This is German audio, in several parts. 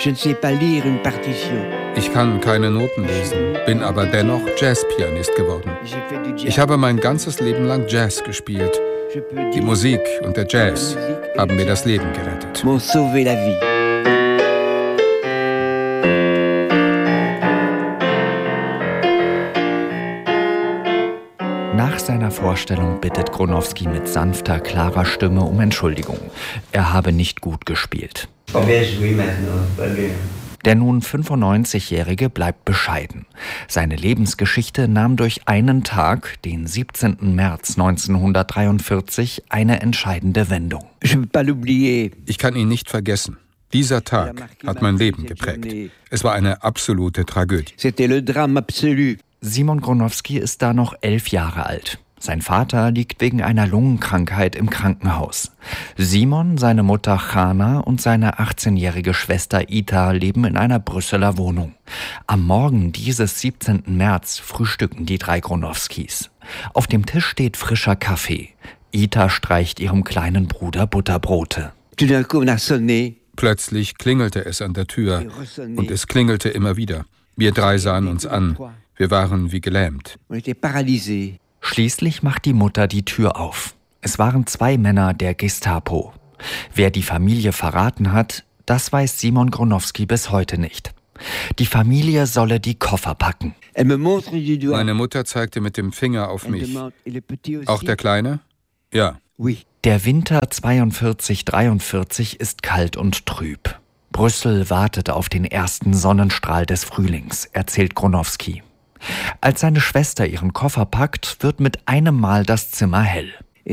Je ne sais pas lire une partition. Ich kann keine Noten lesen, bin aber dennoch Jazzpianist geworden. Ich habe mein ganzes Leben lang Jazz gespielt. Die Musik und der Jazz haben mir das Leben gerettet. M'ont sauvé la vie. Nach seiner Vorstellung bittet Gronowski mit sanfter, klarer Stimme um Entschuldigung. Er habe nicht gut gespielt. Der nun 95-Jährige bleibt bescheiden. Seine Lebensgeschichte nahm durch einen Tag, den 17. März 1943, eine entscheidende Wendung. Ich kann ihn nicht vergessen. Dieser Tag hat mein Leben geprägt. Es war eine absolute Tragödie. Simon Gronowski ist da noch 11 Jahre alt. Sein Vater liegt wegen einer Lungenkrankheit im Krankenhaus. Simon, seine Mutter Chana und seine 18-jährige Schwester Ita leben in einer Brüsseler Wohnung. Am Morgen dieses 17. März frühstücken die drei Gronowskis. Auf dem Tisch steht frischer Kaffee. Ita streicht ihrem kleinen Bruder Butterbrote. Plötzlich klingelte es an der Tür und es klingelte immer wieder. Wir drei sahen uns an. Wir waren wie gelähmt. Schließlich macht die Mutter die Tür auf. Es waren 2 Männer der Gestapo. Wer die Familie verraten hat, das weiß Simon Gronowski bis heute nicht. Die Familie solle die Koffer packen. Meine Mutter zeigte mit dem Finger auf mich. Auch der Kleine? Ja. Der Winter 42/43 ist kalt und trüb. Brüssel wartet auf den ersten Sonnenstrahl des Frühlings, erzählt Gronowski. Als seine Schwester ihren Koffer packt, wird mit einem Mal das Zimmer hell.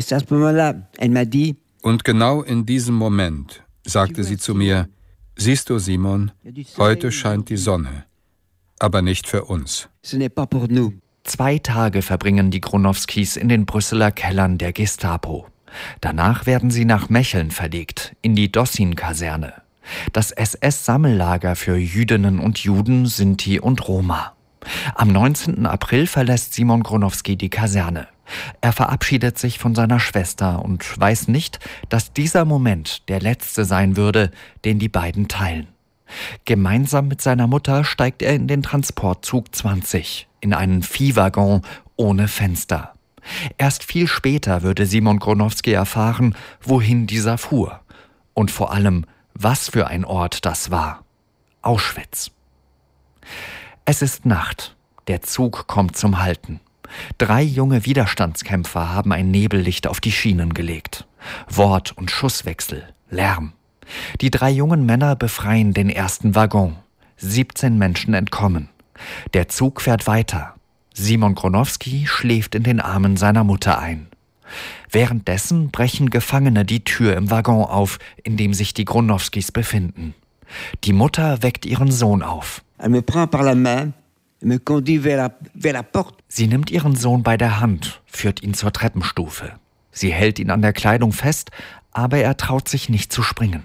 Und genau in diesem Moment sagte sie zu mir: Siehst du, Simon, heute scheint die Sonne, aber nicht für uns. 2 Tage verbringen die Gronowskis in den Brüsseler Kellern der Gestapo. Danach werden sie nach Mecheln verlegt, in die Dossin-Kaserne. Das SS-Sammellager für Jüdinnen und Juden, Sinti und Roma. Am 19. April verlässt Simon Gronowski die Kaserne. Er verabschiedet sich von seiner Schwester und weiß nicht, dass dieser Moment der letzte sein würde, den die beiden teilen. Gemeinsam mit seiner Mutter steigt er in den Transportzug 20, in einen Viehwaggon ohne Fenster. Erst viel später würde Simon Gronowski erfahren, wohin dieser fuhr. Und vor allem, was für ein Ort das war. Auschwitz. Es ist Nacht. Der Zug kommt zum Halten. 3 junge Widerstandskämpfer haben ein Nebellicht auf die Schienen gelegt. Wort- und Schusswechsel, Lärm. Die 3 jungen Männer befreien den ersten Waggon. 17 Menschen entkommen. Der Zug fährt weiter. Simon Gronowski schläft in den Armen seiner Mutter ein. Währenddessen brechen Gefangene die Tür im Waggon auf, in dem sich die Gronowskis befinden. Die Mutter weckt ihren Sohn auf. Sie nimmt ihren Sohn bei der Hand, führt ihn zur Treppenstufe. Sie hält ihn an der Kleidung fest, aber er traut sich nicht zu springen.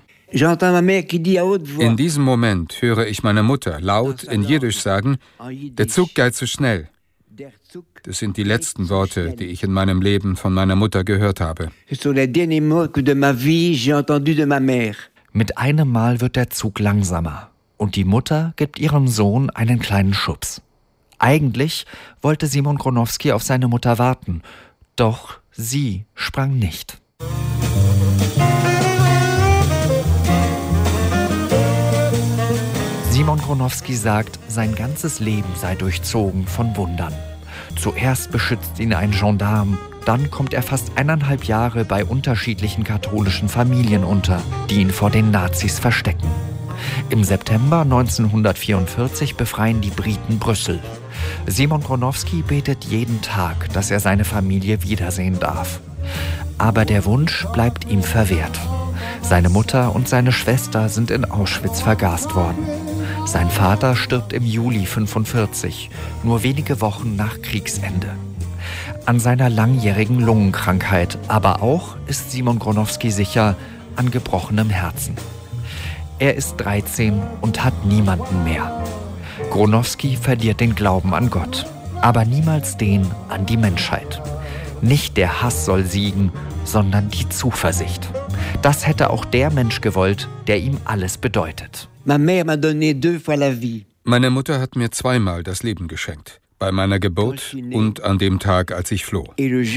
In diesem Moment höre ich meine Mutter laut in Jiddisch sagen: Der Zug geht zu schnell. Das sind die letzten Worte, die ich in meinem Leben von meiner Mutter gehört habe. Mit einem Mal wird der Zug langsamer und die Mutter gibt ihrem Sohn einen kleinen Schubs. Eigentlich wollte Simon Gronowski auf seine Mutter warten, doch sie sprang nicht. Simon Gronowski sagt, sein ganzes Leben sei durchzogen von Wundern. Zuerst beschützt ihn ein Gendarm, dann kommt er fast 1,5 Jahre bei unterschiedlichen katholischen Familien unter, die ihn vor den Nazis verstecken. Im September 1944 befreien die Briten Brüssel. Simon Gronowski betet jeden Tag, dass er seine Familie wiedersehen darf. Aber der Wunsch bleibt ihm verwehrt. Seine Mutter und seine Schwester sind in Auschwitz vergast worden. Sein Vater stirbt im Juli 1945, nur wenige Wochen nach Kriegsende. An seiner langjährigen Lungenkrankheit, aber auch, ist Simon Gronowski sicher, an gebrochenem Herzen. Er ist 13 und hat niemanden mehr. Gronowski verliert den Glauben an Gott, aber niemals den an die Menschheit. Nicht der Hass soll siegen, sondern die Zuversicht. Das hätte auch der Mensch gewollt, der ihm alles bedeutet. Meine Mutter hat mir zweimal das Leben geschenkt. Bei meiner Geburt und an dem Tag, als ich floh.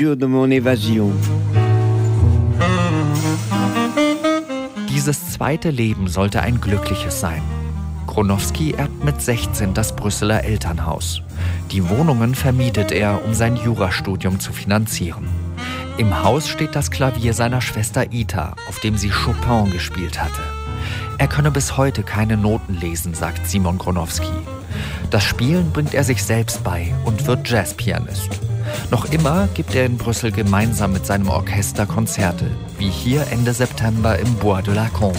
Dieses zweite Leben sollte ein glückliches sein. Gronowski erbt mit 16 das Brüsseler Elternhaus. Die Wohnungen vermietet er, um sein Jurastudium zu finanzieren. Im Haus steht das Klavier seiner Schwester Ita, auf dem sie Chopin gespielt hatte. Er könne bis heute keine Noten lesen, sagt Simon Gronowski. Das Spielen bringt er sich selbst bei und wird Jazzpianist. Noch immer gibt er in Brüssel gemeinsam mit seinem Orchester Konzerte, wie hier Ende September im Bois de la Combe.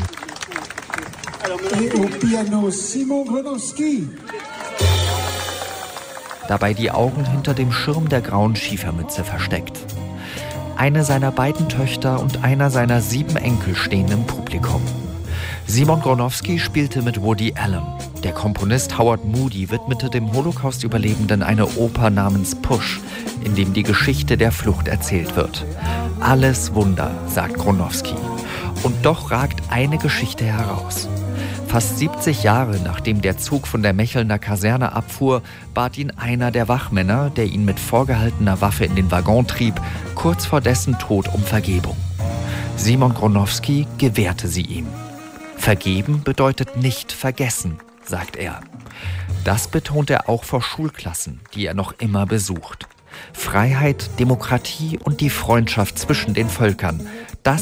Dabei die Augen hinter dem Schirm der grauen Schiefermütze versteckt. Eine seiner beiden Töchter und einer seiner 7 Enkel stehen im Publikum. Simon Gronowski spielte mit Woody Allen. Der Komponist Howard Moody widmete dem Holocaust-Überlebenden eine Oper namens Push, in dem die Geschichte der Flucht erzählt wird. Alles Wunder, sagt Gronowski. Und doch ragt eine Geschichte heraus. Fast 70 Jahre nachdem der Zug von der Mechelner Kaserne abfuhr, bat ihn einer der Wachmänner, der ihn mit vorgehaltener Waffe in den Waggon trieb, kurz vor dessen Tod um Vergebung. Simon Gronowski gewährte sie ihm. Vergeben bedeutet nicht vergessen, sagt er. Das betont er auch vor Schulklassen, die er noch immer besucht. Freiheit, Demokratie und die Freundschaft zwischen den Völkern, das